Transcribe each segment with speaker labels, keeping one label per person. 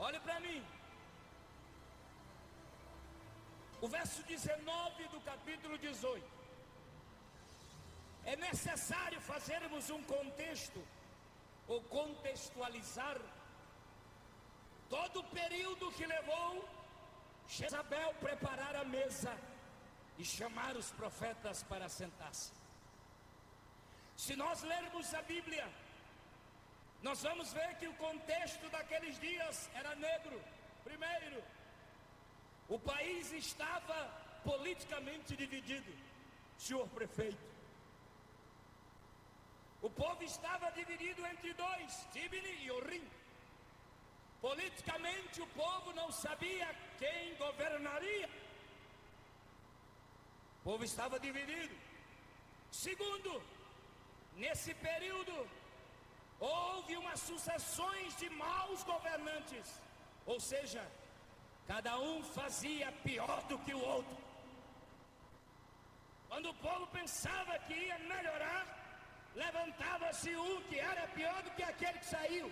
Speaker 1: Olhe para mim. O verso 19 do capítulo 18. É necessário fazermos um contexto, ou contextualizar, todo o período que levou Jezabel preparar a mesa e chamar os profetas para sentar-se. Se nós lermos a Bíblia, nós vamos ver que o contexto daqueles dias era negro. Primeiro, o país estava politicamente dividido, senhor prefeito. O povo estava dividido entre dois, Tibni e Orim. Politicamente o povo não sabia quem governaria. O povo estava dividido. Segundo, nesse período houve umas sucessões de maus governantes, ou seja, cada um fazia pior do que o outro. Quando o povo pensava que ia melhorar, levantava-se um que era pior do que aquele que saiu.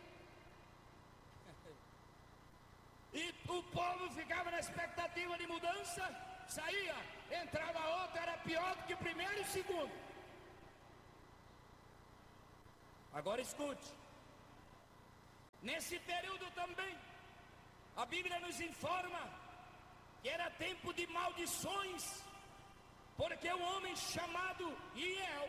Speaker 1: E o povo ficava na expectativa de mudança, saía, entrava outro, era pior do que o primeiro e o segundo. Agora escute, nesse período também, a Bíblia nos informa que era tempo de maldições, porque um homem chamado Iel,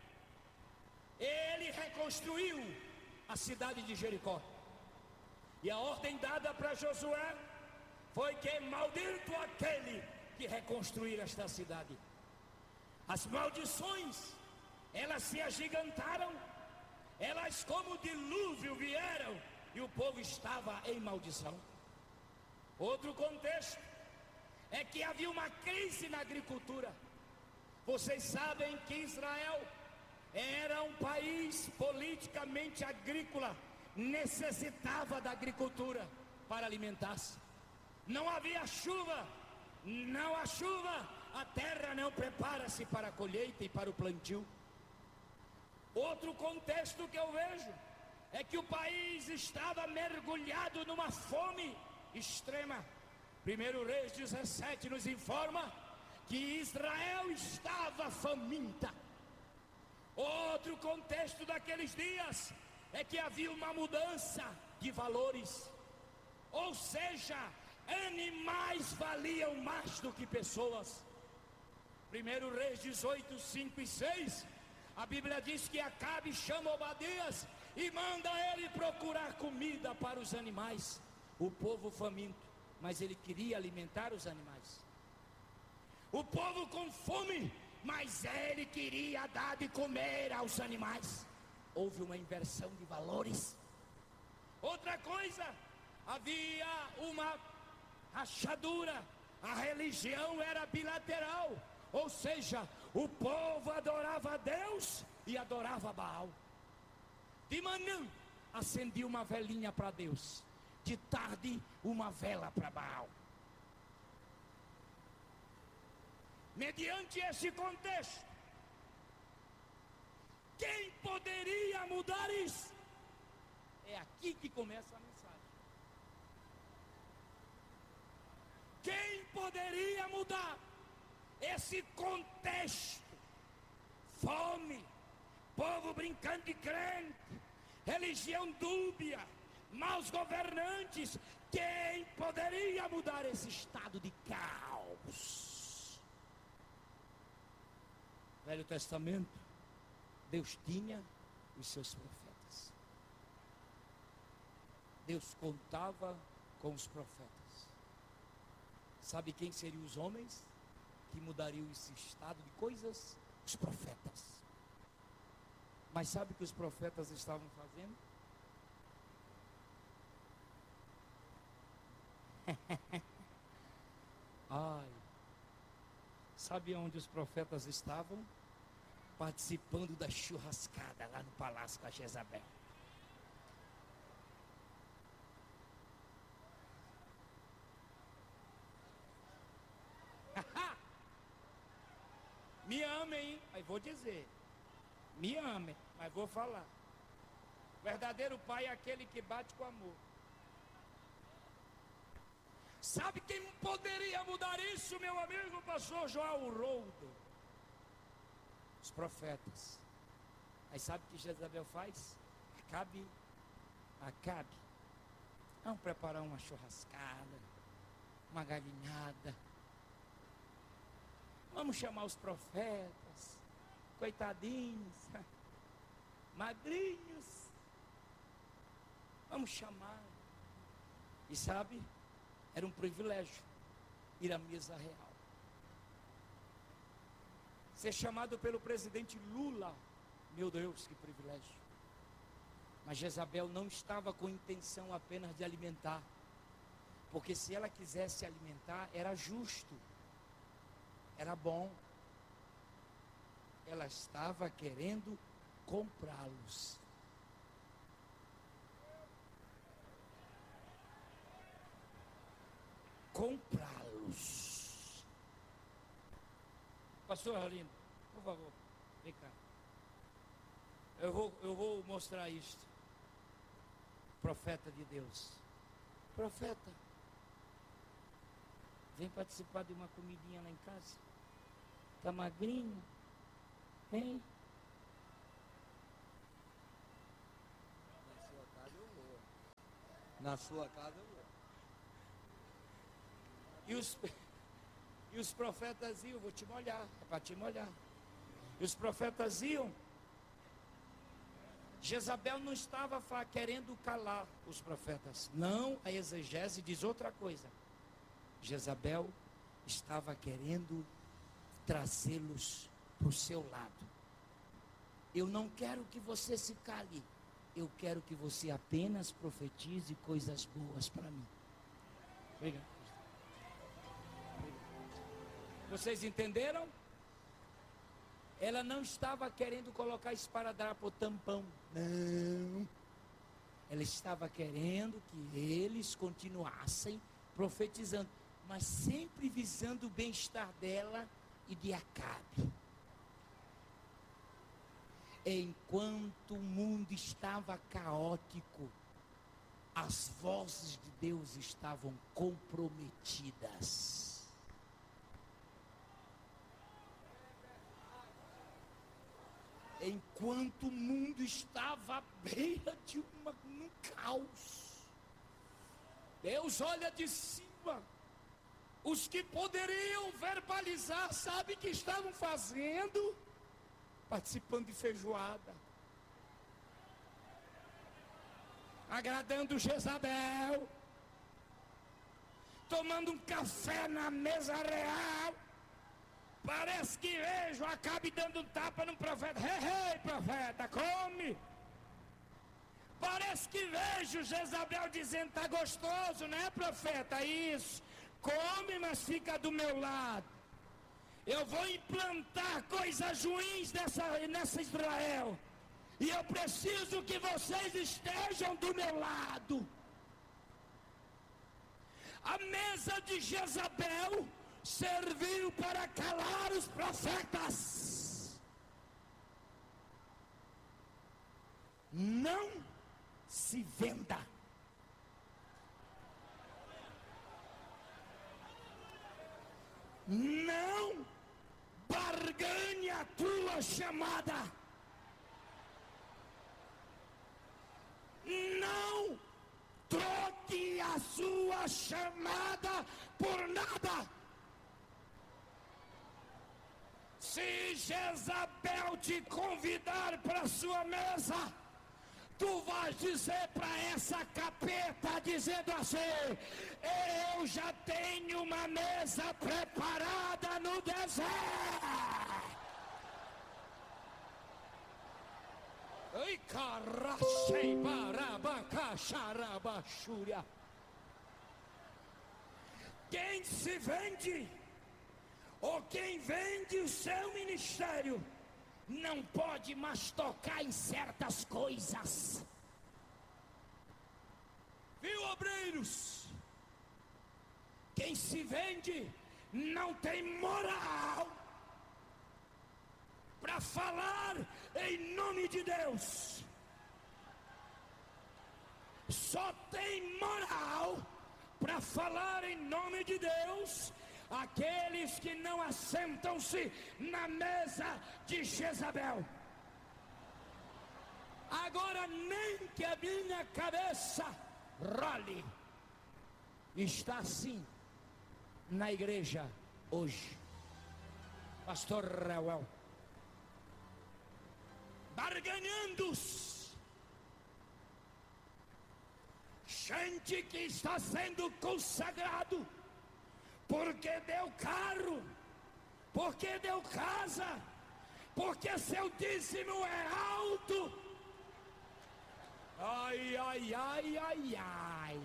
Speaker 1: ele reconstruiu a cidade de Jericó. E a ordem dada para Josué foi que maldito aquele que reconstruir esta cidade. As maldições, elas se agigantaram, elas como dilúvio vieram, e o povo estava em maldição. Outro contexto é que havia uma crise na agricultura. Vocês sabem que Israel era um país politicamente agrícola, necessitava da agricultura para alimentar-se. Não havia chuva, não há chuva, a terra não prepara-se para a colheita e para o plantio. Outro contexto que eu vejo é que o país estava mergulhado numa fome extrema. 1 Reis 17 nos informa que Israel estava faminta. Outro contexto daqueles dias é que havia uma mudança de valores, ou seja, animais valiam mais do que pessoas. 1 Reis 18, 5 e 6, a Bíblia diz que Acabe chama Obadias e manda ele procurar comida para os animais. O povo faminto, mas ele queria alimentar os animais. O povo com fome, mas ele queria dar de comer aos animais. Houve uma inversão de valores. Outra coisa, havia uma rachadura. A religião era bilateral, ou seja, o povo adorava a Deus e adorava Baal. De manhã acendia uma velinha para Deus, de tarde uma vela para Baal. Mediante esse contexto, quem poderia mudar isso? É aqui que começa a mensagem. Quem poderia mudar esse contexto? Fome, povo brincando de crente, religião dúbia, maus governantes. Quem poderia mudar esse estado de caos? Velho Testamento, Deus tinha os seus profetas. Deus contava com os profetas. Sabe quem seriam os homens que mudariam esse estado de coisas? Os profetas. Mas sabe o que os profetas estavam fazendo? Ai, sabe onde os profetas estavam? Participando da churrascada lá no palácio com a Jezabel. Me amem, mas vou dizer. Me amem, mas vou falar. O verdadeiro pai é aquele que bate com amor. Sabe quem poderia mudar isso, meu amigo pastor João Roudo? Os profetas. Aí sabe o que Jezabel faz? Acabe. Vamos preparar uma churrascada, uma galinhada. Vamos chamar os profetas, coitadinhos, magrinhos. Vamos chamar. E sabe, era um privilégio ir à mesa real. Ser chamado pelo presidente Lula, meu Deus, que privilégio. Mas Jezabel não estava com intenção apenas de alimentar, porque se ela quisesse alimentar, era justo, era bom. Ela estava querendo comprá-los. Comprá-los. Pastor Arlindo, por favor, vem cá. Eu vou mostrar isto. Profeta de Deus. Profeta, vem participar de uma comidinha lá em casa. Tá magrinho? Vem.
Speaker 2: Na sua casa eu vou. Na sua casa eu vou.
Speaker 1: E os profetas iam, vou te molhar, é para te molhar. E os profetas iam. Jezabel não estava querendo calar os profetas. Não, a exegese diz outra coisa. Jezabel estava querendo trazê-los para o seu lado. Eu não quero que você se cale. Eu quero que você apenas profetize coisas boas para mim. Obrigado. Vocês entenderam? Ela não estava querendo colocar esparadrapo tampão. Não. Ela estava querendo que eles continuassem profetizando, mas sempre visando o bem-estar dela e de Acabe. Enquanto o mundo estava caótico, as vozes de Deus estavam comprometidas. Enquanto o mundo estava à beira de um caos, Deus olha de cima. Os que poderiam verbalizar, sabe o que estavam fazendo? Participando de feijoada, agradando Jezabel, tomando um café na mesa real. Parece que vejo Acabe dando um tapa no profeta. Ei, profeta, come. Parece que vejo Jezabel dizendo, tá gostoso, né, profeta? Isso, come, mas fica do meu lado. Eu vou implantar coisas ruins nessa Israel. E eu preciso que vocês estejam do meu lado. A mesa de Jezabel serviu para calar os profetas. Não se venda. Não barganhe a tua chamada. Não troque a sua chamada por nada. Se Jezabel te convidar para sua mesa, tu vais dizer para essa capeta, dizendo assim, eu já tenho uma mesa preparada no deserto. Ai, carachei, barabacacharabachúria. Quem se vende, ou quem vende o seu ministério, não pode mais tocar em certas coisas. Viu, obreiros? Quem se vende não tem moral para falar em nome de Deus. Só tem moral para falar em nome de Deus, aqueles que não assentam-se na mesa de Jezabel. Agora nem que a minha cabeça role, está assim na igreja hoje. Pastor Reuel, barganhando-os, gente que está sendo consagrado, porque deu carro, porque deu casa, porque seu dízimo é alto. Ai, ai, ai, ai, ai.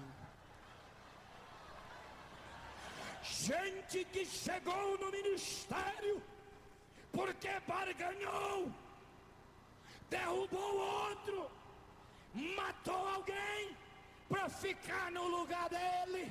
Speaker 1: Gente que chegou no ministério porque barganhou, derrubou outro, matou alguém para ficar no lugar dele.